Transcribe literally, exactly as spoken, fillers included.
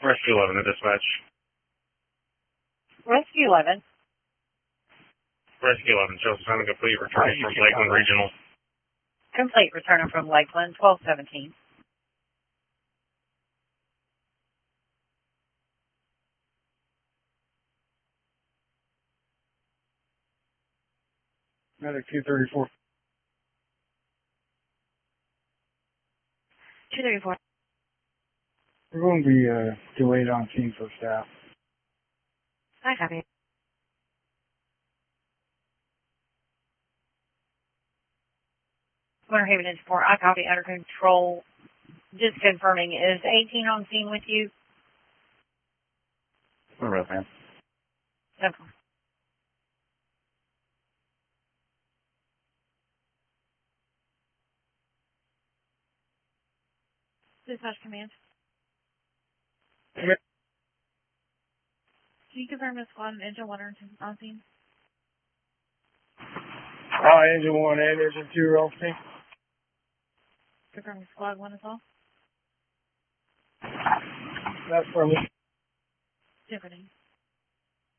Rescue eleven to dispatch. Rescue eleven. Rescue eleven shows sign of complete returning from Lakeland Regional. Complete returning from Lakeland, twelve seventeen. Medic two thirty-four. two thirty-four. We're going to be uh, delayed on scene for staff. I copy. Winter Haven is four. I copy under control. Just confirming, is eighteen on scene with you? All right, man. Okay. Dispatch command. Okay. Can you confirm the squad and engine one are on scene? Uh, engine one and engine two are on scene. Confirm the squad one as well? That's from me. Different.